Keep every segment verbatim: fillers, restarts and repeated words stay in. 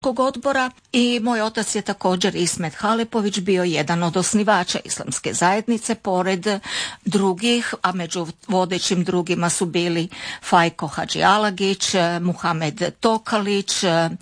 odbora i moj otac je također Ismet Halepović bio jedan od osnivača islamske zajednice pored drugih, a među vodećim drugima su bili Fajko Hadži Alagić, Muhamed Tokalić,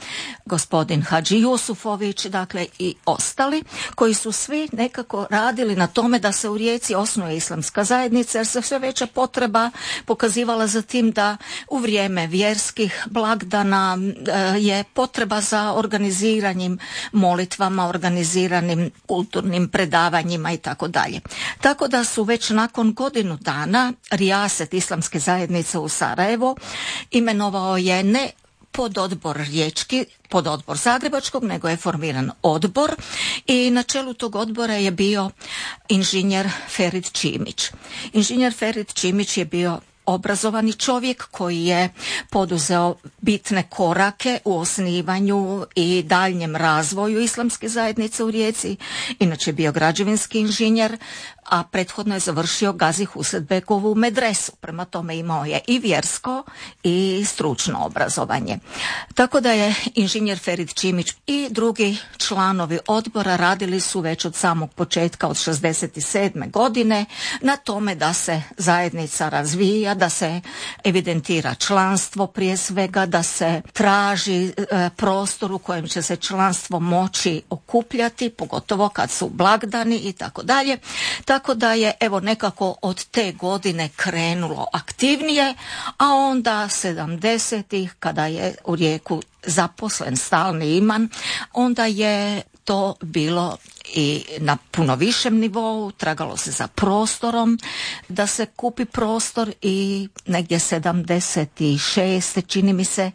gospodin Hadži Jusufović, dakle i ostali koji su svi nekako radili na tome da se u Rijeci osnuje islamska zajednica jer se sve veća potreba pokazivala za tim da u vrijeme vjerskih blagdana je potreba za organiziranim molitvama, organiziranim kulturnim predavanjima i tako dalje. Tako da su već nakon godinu dana Rijaset islamske zajednice u Sarajevo imenovao je ne pododbor riječki, pododbor zagrebačkog, nego je formiran odbor i na čelu tog odbora je bio inženjer Ferid Čimić. Inženjer Ferid Čimić je bio obrazovani čovjek koji je poduzeo bitne korake u osnivanju i daljnjem razvoju islamske zajednice u Rijeci. Inače je bio građevinski inženjer, a prethodno je završio Gazi Husretbegovu medresu. Prema tome imao je i vjersko i stručno obrazovanje. Tako da je inženjer Ferid Čimić i drugi članovi odbora radili su već od samog početka od šezdeset sedme godine na tome da se zajednica razvija, da se evidentira članstvo prije svega, da se traži e, prostor u kojem će se članstvo moći okupljati, pogotovo kad su blagdani i tako dalje. Tako da je evo nekako od te godine krenulo aktivnije, a onda sedamdesetih kada je u Rijeku zaposlen stalni imam, onda je to bilo i na puno višem nivou, tragalo se za prostorom, da se kupi prostor i negdje sedamdeset šeste čini mi se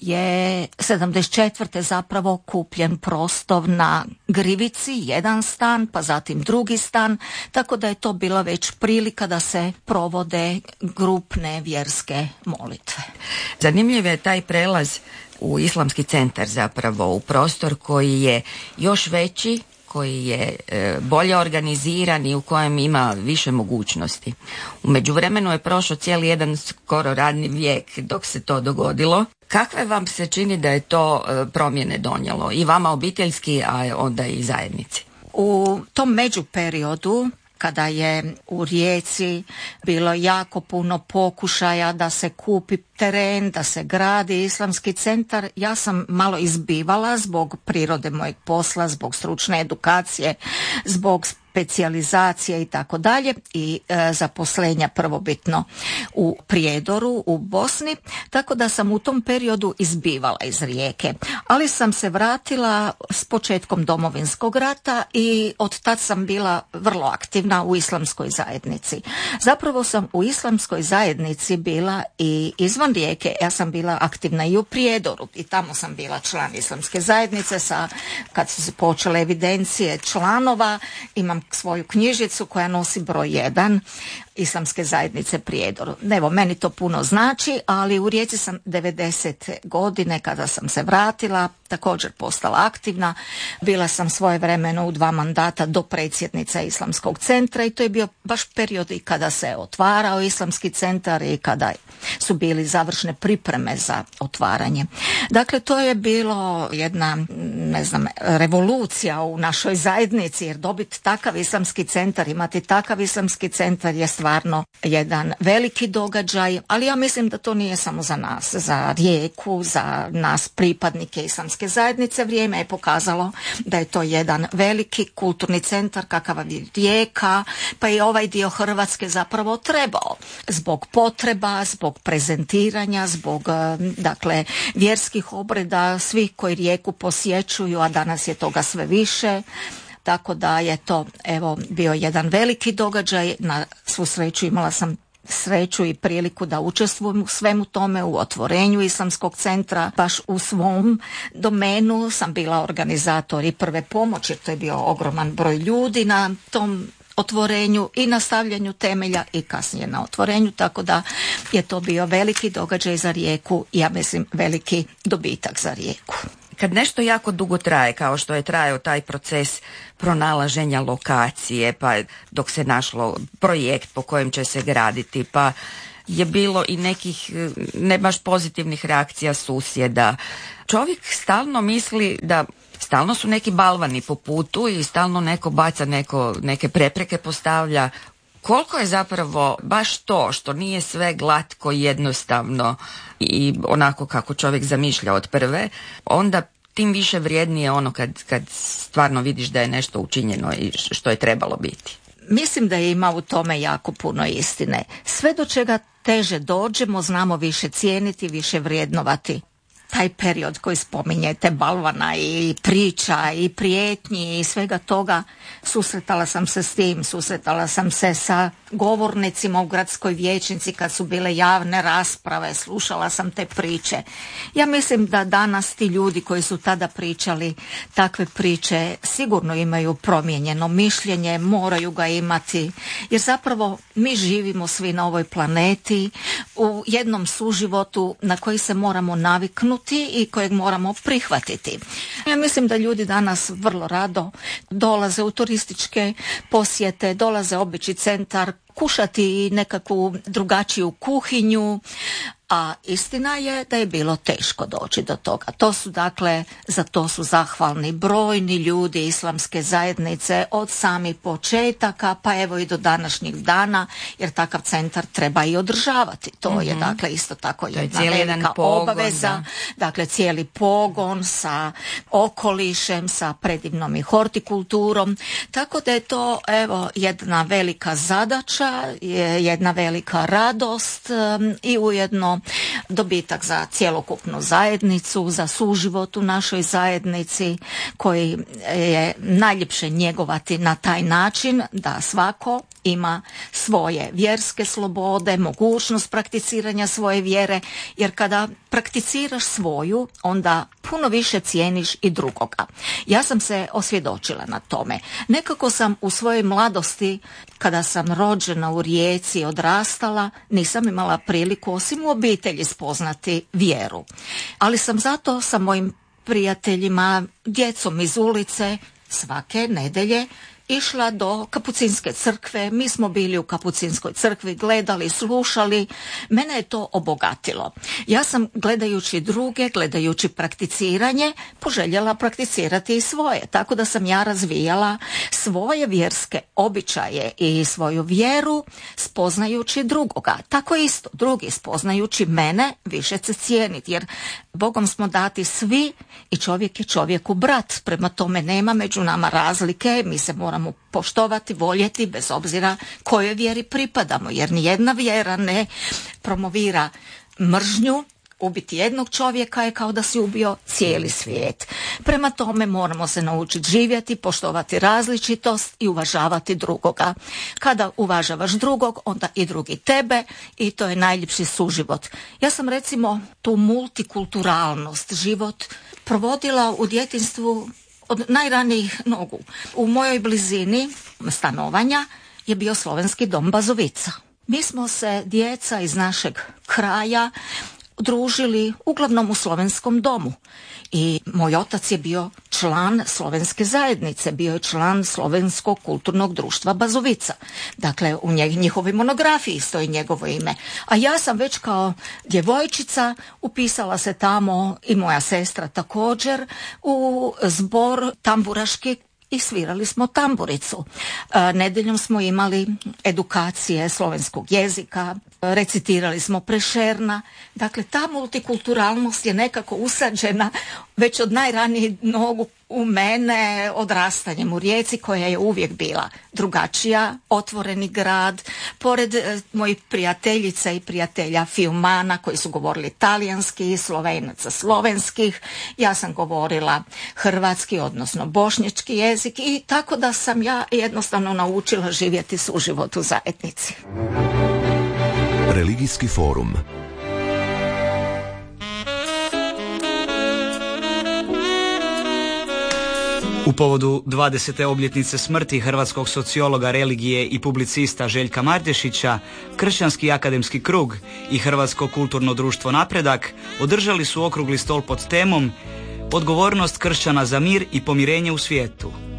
je sedamdeset četvrte zapravo kupljen prostor na Grivici, jedan stan, pa zatim drugi stan, tako da je to bila već prilika da se provode grupne vjerske molitve. Zanimljiv je taj prelaz u islamski centar zapravo, u prostor koji je još veći, koji je e, bolje organiziran i u kojem ima više mogućnosti. U međuvremenu je prošao cijeli jedan skoro radni vijek dok se to dogodilo. Kakve vam se čini da je to e, promjene donijelo i vama obiteljski, a onda i zajednici? U tom međuperiodu kada je u Rijeci bilo jako puno pokušaja da se kupi teren, da se gradi islamski centar, ja sam malo izbivala zbog prirode mojeg posla, zbog stručne edukacije, zbog specijalizacije i tako dalje i e, zaposlenja prvobitno u Prijedoru u Bosni, tako da sam u tom periodu izbivala iz Rijeke, ali sam se vratila s početkom Domovinskog rata i od tad sam bila vrlo aktivna u islamskoj zajednici. Zapravo sam u islamskoj zajednici bila i izvan Rijeke, ja sam bila aktivna i u Prijedoru i tamo sam bila član islamske zajednice sa, kad su se počele evidencije članova, imam svoju knjižicu koja nosi broj jedan islamske zajednice Prijedor. Evo, meni to puno znači, ali u Rijeci sam devedesete godine kada sam se vratila, također postala aktivna. Bila sam svojevremeno u dva mandata dopredsjednica Islamskog centra i to je bio baš period i kada se otvarao Islamski centar i kada su bili završne pripreme za otvaranje. Dakle, to je bilo jedna, ne znam, revolucija u našoj zajednici, jer dobiti takav islamski centar, imati takav islamski centar je stvarno jedan veliki događaj, ali ja mislim da to nije samo za nas, za Rijeku, za nas pripadnike islamske zajednice. Vrijeme je pokazalo da je to jedan veliki kulturni centar kakav je Rijeka, pa i ovaj dio Hrvatske zapravo trebao zbog potreba, zbog prezentiranja, zbog dakle vjerskih obreda svih koji Rijeku posjećuju, a danas je toga sve više. Tako da je to evo bio jedan veliki događaj. Na svu sreću imala sam sreću i priliku da učestvujem u svemu tome, u otvorenju Islamskog centra. Baš u svom domenu sam bila organizator i prve pomoći, to je bio ogroman broj ljudi na tom otvorenju i na stavljanju temelja i kasnije na otvorenju, tako da je to bio veliki događaj za Rijeku i ja mislim veliki dobitak za Rijeku. Kad nešto jako dugo traje, kao što je trajao taj proces pronalaženja lokacije, pa dok se našlo projekt po kojem će se graditi, pa je bilo i nekih ne baš pozitivnih reakcija susjeda. Čovjek stalno misli da stalno su neki balvani po putu i stalno neko baca neko, neke prepreke postavlja. Koliko je zapravo baš to što nije sve glatko, jednostavno i onako kako čovjek zamišlja od prve, onda tim više vrijednije ono kad, kad stvarno vidiš da je nešto učinjeno i što je trebalo biti. Mislim da ima u tome jako puno istine. Sve do čega teže dođemo znamo više cijeniti, više vrijednovati. Taj period koji spominjete, balvana i priča i prijetnji i svega toga, susretala sam se s tim, susretala sam se sa govornicima u gradskoj vijećnici kad su bile javne rasprave, slušala sam te priče. Ja mislim da danas ti ljudi koji su tada pričali takve priče sigurno imaju promijenjeno mišljenje, moraju ga imati, jer zapravo mi živimo svi na ovoj planeti u jednom suživotu na koji se moramo naviknuti i kojeg moramo prihvatiti. Ja mislim da ljudi danas vrlo rado dolaze u turističke posjete, dolaze obići centar, kušati nekakvu drugačiju kuhinju, a istina je da je bilo teško doći do toga. To su dakle, za to su zahvalni brojni ljudi islamske zajednice od samih početaka pa evo i do današnjih dana, jer takav centar treba i održavati. To mm-hmm. je dakle isto tako to jedna je velika pogon, obaveza. Da. Dakle, cijeli pogon sa okolišem, sa predivnom i hortikulturom. Tako da je to evo jedna velika zadaća, jedna velika radost um, i ujedno dobitak za cjelokupnu zajednicu, za suživot u našoj zajednici koji je najljepše njegovati na taj način da svako ima svoje vjerske slobode, mogućnost prakticiranja svoje vjere, jer kada prakticiraš svoju, onda puno više cijeniš i drugoga. Ja sam se osvjedočila na tome. Nekako sam u svojoj mladosti, kada sam rođena u Rijeci, odrastala, nisam imala priliku osim u obitelji spoznati vjeru. Ali sam zato sa mojim prijateljima, djecom iz ulice, svake nedjelje išla do Kapucinske crkve. Mi smo bili u Kapucinskoj crkvi, gledali, slušali. Mene je to obogatilo. Ja sam gledajući druge, gledajući prakticiranje, poželjela prakticirati i svoje. Tako da sam ja razvijala svoje vjerske običaje i svoju vjeru spoznajući drugoga. Tako isto, drugi spoznajući mene više se cijeniti, jer Bogom smo dati svi i čovjek je čovjeku brat. Prema tome nema među nama razlike, mi se moramo poštovati, voljeti bez obzira kojoj vjeri pripadamo, jer nijedna vjera ne promovira mržnju. Ubiti jednog čovjeka je kao da si ubio cijeli svijet. Prema tome moramo se naučiti živjeti, poštovati različitost i uvažavati drugoga. Kada uvažavaš drugog, onda i drugi tebe i to je najljepši suživot. Ja sam recimo tu multikulturalnost, život provodila u djetinjstvu od najranijih nogu. U mojoj blizini stanovanja je bio slovenski dom Bazovica. Mi smo se, djeca iz našeg kraja, družili uglavnom u slovenskom domu. I moj otac je bio član slovenske zajednice, bio je član Slovenskog kulturnog društva Bazovica. Dakle, u njihovoj monografiji stoji njegovo ime. A ja sam već kao djevojčica upisala se tamo, i moja sestra također, u zbor tamburaški i svirali smo tamburicu. E, nedeljom smo imali edukacije slovenskog jezika, recitirali smo Prešerna. Dakle, ta multikulturalnost je nekako usađena već od najranijih nogu u mene, odrastanjem u Rijeci, koja je uvijek bila drugačija, otvoreni grad. Pored e, mojih prijateljica i prijatelja Fiumana koji su govorili talijanski, Slovenaca slovenskih, ja sam govorila hrvatski, odnosno bošnjački jezik, i tako da sam ja jednostavno naučila živjeti suživot u zajednici. Religijski forum. U povodu dvadesete obljetnice smrti hrvatskog sociologa, religije i publicista Željka Martešića, Kršćanski akademski krug i Hrvatsko kulturno društvo Napredak održali su okrugli stol pod temom Odgovornost kršćana za mir i pomirenje u svijetu.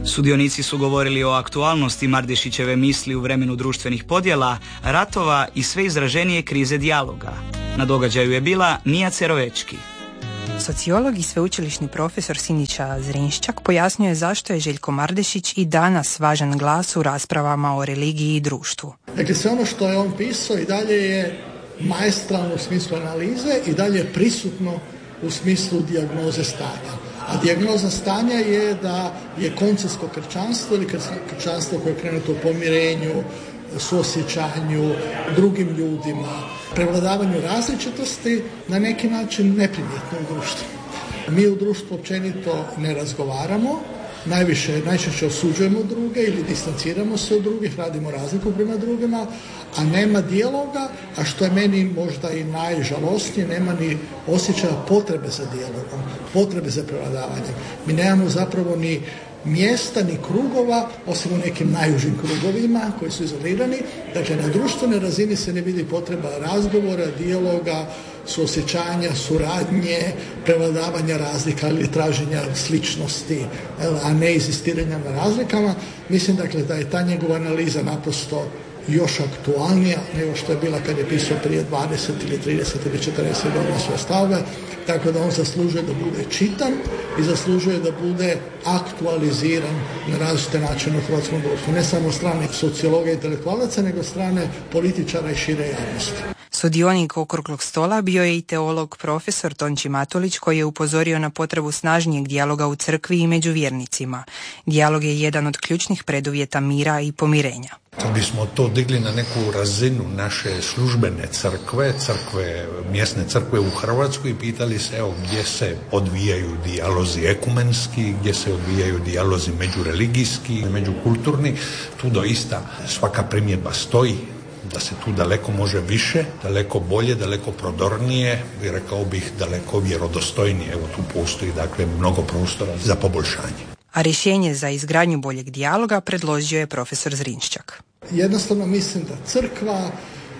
Sudionici su govorili o aktualnosti Mardešićeve misli u vremenu društvenih podjela, ratova i sve izraženije krize dijaloga. Na događaju je bila Mija Cerovečki. Sociolog i sveučilišni profesor Siniša Zrinščak pojasnio je zašto je Željko Mardešić i danas važan glas u raspravama o religiji i društvu. Dakle, sve ono što je on pisao i dalje je maestralno u smislu analize i dalje je prisutno u smislu dijagnoze stanja. A dijagnoza stanja je da je konceptsko kršćanstvo ili kršćanstvo koje je krenuto u pomirenju, suosjećanju, drugim ljudima, prevladavanju različitosti na neki način neprimjetno u društvu. Mi u društvu općenito ne razgovaramo, najviše, najčešće osuđujemo druge ili distanciramo se od drugih, radimo razliku prema drugima, a nema dijaloga, a što je meni možda i najžalosnije, nema ni osjećaja potrebe za dijalogom, potrebe za prevladavanjem. Mi nemamo zapravo ni mjesta, ni krugova, osim u nekim najužim krugovima koji su izolirani. Dakle, na društvenoj razini se ne vidi potreba razgovora, dijaloga, suosjećanja, suradnje, prevladavanja razlika ili traženja sličnosti, a ne inzistiranja na razlikama. Mislim, dakle, da je ta njegova analiza naprosto još aktualnija nego što je bila kad je pisao prije dvadeset ili trideset ili četrdeset godina svoje stavove, tako da on zaslužuje da bude čitan i zaslužuje da bude aktualiziran na različite načine u hrvatskom društvu, ne samo od strane sociologa i intelektualaca, nego od strane političara i šire javnosti. Sudionik okruglog stola bio je i teolog profesor Tonči Matulić, koji je upozorio na potrebu snažnijeg dijaloga u crkvi i među vjernicima. Dijalog je jedan od ključnih preduvjeta mira i pomirenja. Kad bismo to digli na neku razinu naše službene crkve, crkve, mjesne crkve u Hrvatskoj, i pitali se evo gdje se odvijaju dijalozi ekumenski, gdje se odvijaju dijalozi međureligijski, međukulturni, tu doista svaka primjedba stoji da se tu daleko može više, daleko bolje, daleko prodornije i rekao bih daleko vjerodostojnije. Evo tu postoji dakle mnogo prostora za poboljšanje. A rješenje za izgradnju boljeg dijaloga predložio je profesor Zrinščak. Jednostavno mislim da crkva,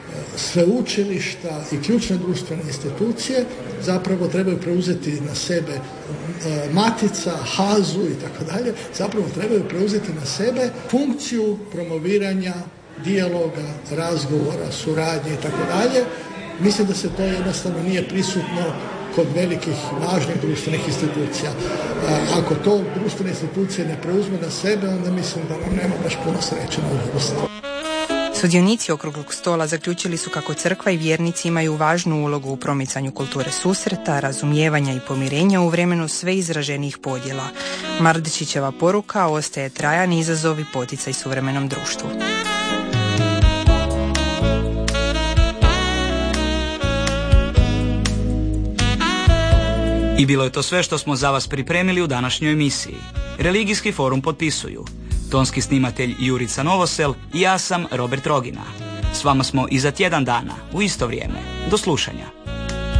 sveučilišta i ključne društvene institucije zapravo trebaju preuzeti na sebe, Matica, Hazu i tako dalje, zapravo trebaju preuzeti na sebe funkciju promoviranja dijaloga, razgovora, suradnje i tako dalje. Mislim da se to jednostavno nije prisutno kod velikih, važnih društvenih institucija. Ako to društvene institucije ne preuzme na sebe, onda mislim da nam nema baš puno sreće na ulosti. Sudionici okruglog stola zaključili su kako crkva i vjernici imaju važnu ulogu u promicanju kulture susreta, razumijevanja i pomirenja u vremenu sve izraženijih podjela. Mardešićeva poruka ostaje trajan izazov i poticaj suvremenom društvu. I bilo je to sve što smo za vas pripremili u današnjoj emisiji. Religijski forum potpisuju tonski snimatelj Jurica Novosel i ja sam Robert Rogina. S vama smo i za tjedan dana, u isto vrijeme. Do slušanja.